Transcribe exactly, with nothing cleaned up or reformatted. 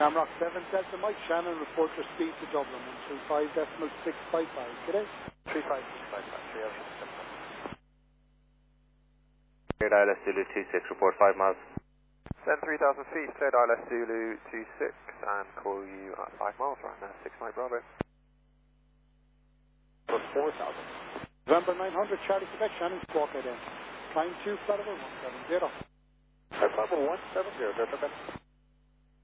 Shamrock seven Delta Mike, Shannon, report your speed to Dublin, one three five decimal six five five, good day? three five six five five, three Ocean seven. Cleared I L S Zulu two six, report five miles. Then three thousand feet, cleared I L S Zulu two six, and call you at five miles right now, six Mike Bravo. For four thousand. November nine hundred, Charlie Quebec, Shannon, squawk again. Climb two, flat over one seven zero. Bravo one seven zero, Delta Quebec.